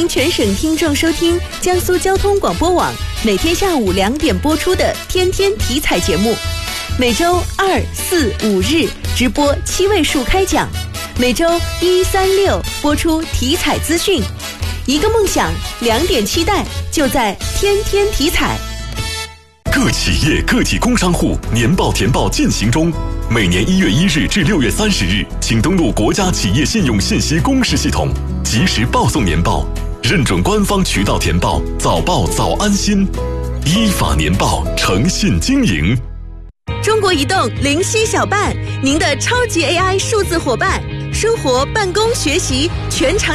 迎全省听众收听江苏交通广播网每天下午2点播出的天天体彩节目，每周2、4、5日直播7位数开讲，每周1、3、6播出体彩资讯。一个梦想，2点期待，就在天天体彩。 各企业个体工商户年报填报进行中，每年1月1日至6月30日，请登录国家企业信用信息公示系统，及时报送年报，认准官方渠道填报，早报早安心，依法年报，诚信经营。 中国移动灵犀小伴，您的超级 AI 数字伙伴，生活、办公、学习全场